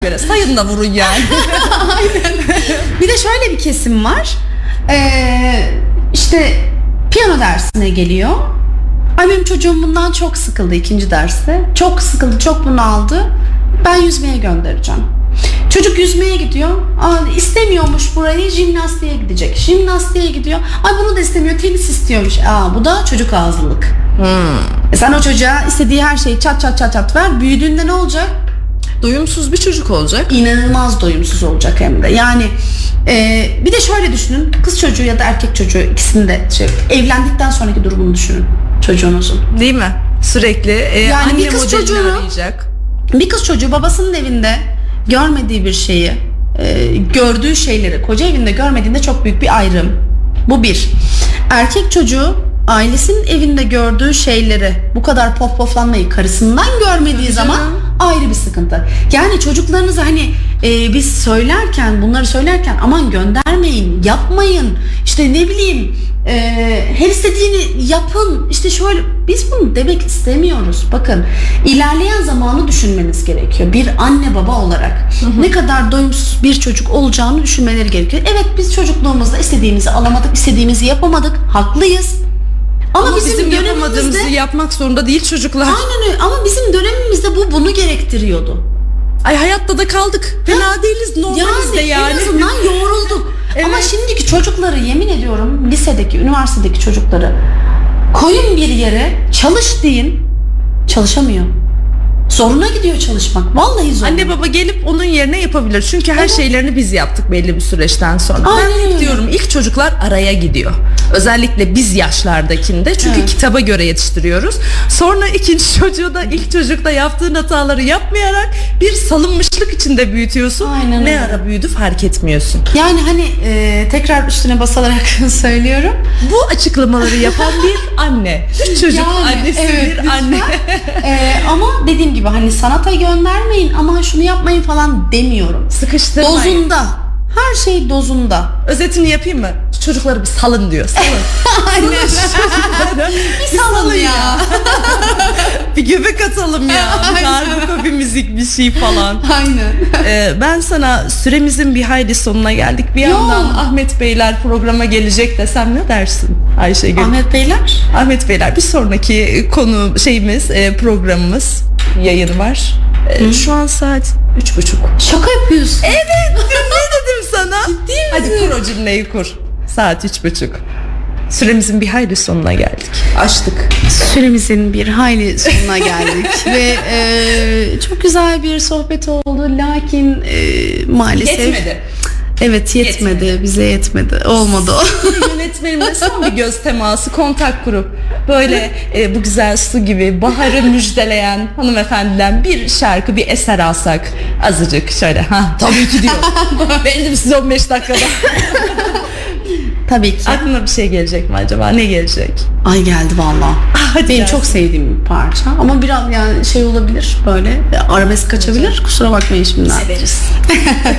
göre sayın da vurun yani. Aynen. Bir de şöyle bir kesim var. İşte piyano dersine geliyor. Ay benim çocuğum bundan çok sıkıldı ikinci derste. Çok sıkıldı, çok bunaldı. Ben yüzmeye göndereceğim. Çocuk yüzmeye gidiyor. İstemiyormuş burayı, jimnastiğe gidecek. Jimnastiğe gidiyor. Ay bunu da istemiyor, tenis istiyormuş. Bu da çocuk ağzılık. Sen o çocuğa istediği her şeyi çat çat çat çat ver. Büyüdüğünde ne olacak? Doyumsuz bir çocuk olacak. İnanılmaz doyumsuz olacak hem de. Yani bir de şöyle düşünün. Kız çocuğu ya da erkek çocuğu, ikisini de evlendikten sonraki durumunu düşünün çocuğunuzun. Değil mi? Sürekli yani anne bir kız modelini çocuğunu arayacak. Bir kız çocuğu babasının evinde görmediği bir şeyi, gördüğü şeyleri koca evinde görmediğinde çok büyük bir ayrım. Bu bir. Erkek çocuğu ailesinin evinde gördüğü şeyleri, bu kadar poflanmayı karısından görmediği zaman ayrı bir sıkıntı. Yani çocuklarınızı hani biz bunları söylerken aman göndermeyin, yapmayın, işte ne bileyim her istediğini yapın, işte şöyle, biz bunu demek istemiyoruz. Bakın, ilerleyen zamanı düşünmeniz gerekiyor. Bir anne baba olarak ne kadar doyumsuz bir çocuk olacağını düşünmeleri gerekiyor. Evet, biz çocukluğumuzda istediğimizi alamadık, istediğimizi yapamadık, haklıyız. Ama bizim yapamadığımızı yapmak zorunda değil çocuklar. Aynen öyle, ama bizim dönemimizde bunu gerektiriyordu. Ay hayatta da kaldık. Fena değiliz, normaliz de yani. En azından yoğrulduk. Evet. Ama şimdiki çocukları, yemin ediyorum, lisedeki, üniversitedeki çocukları koyun bir yere, çalış deyin, çalışamıyor. Zoruna gidiyor çalışmak. Vallahi zoruna. Anne baba gelip onun yerine yapabilir. Çünkü her şeylerini biz yaptık belli bir süreçten sonra. Ben diyorum, ilk çocuklar araya gidiyor. Özellikle biz yaşlardakinde. Çünkü kitaba göre yetiştiriyoruz. Sonra ikinci çocuğu da ilk çocukta yaptığın hataları yapmayarak bir salınmışlık içinde büyütüyorsun. Aynen ne öyle. ara büyüdü fark etmiyorsun. Yani hani tekrar üstüne basılarak söylüyorum. Bu açıklamaları yapan bir anne. Üç çocuk annesi bir anne. Ama dediğim gibi hani sanata göndermeyin, ama şunu yapmayın falan demiyorum. Sıkıştırmayın. Dozunda. Her şey dozunda. Özetini yapayım mı? Çocukları bir salın diyor. Salın. Bir salın ya. Bir göbek atalım ya. Darbuka bir müzik, bir şey falan. Aynen. Ben sana süremizin bir hayli sonuna geldik. Bir yandan Ahmet Beyler programa gelecek desem ne dersin Ayşegül? Ahmet Beyler bir sonraki konu programımız, yayın var. Şu an saat 3:30. Şaka yapıyorsun. Evet. Ne dedim sana? Ciddi misin? Hadi kur o cümleyi kur. Saat 3:30. Süremizin bir hayli sonuna geldik. Açtık. Süremizin bir hayli sonuna geldik. Ve çok güzel bir sohbet oldu. Lakin maalesef... Yetmedi. Evet, yetmedi. Bize yetmedi. Olmadı o. Yönetmenimle son bir göz teması, kontak kurup böyle bu güzel su gibi baharı müjdeleyen hanımefendiden bir şarkı, bir eser alsak azıcık şöyle. Tabii ki diyor. Benim size 15 dakikada. Tabii ki. Aklına bir şey gelecek mi acaba? Ne gelecek? Ay geldi vallahi. Hadi benim gelsin. çok sevdiğim bir parça. Ama biraz yani olabilir, böyle arabesk kaçabilir. Kusura bakmayın şimdiden. Severiz.